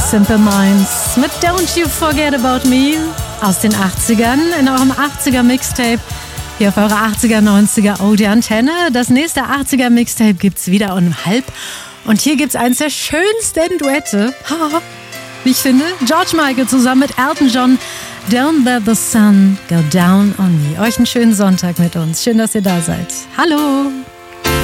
Simple Minds mit Don't You Forget About Me aus den 80ern in eurem 80er Mixtape. Hier auf eurer 80er, 90er Oh die Antenne. Das nächste 80er Mixtape gibt's wieder um 12:30. Und hier gibt's eins der schönsten Duette, wie ich finde. George Michael zusammen mit Elton John. Don't let the sun go down on me. Euch einen schönen Sonntag mit uns. Schön, dass ihr da seid. Hallo!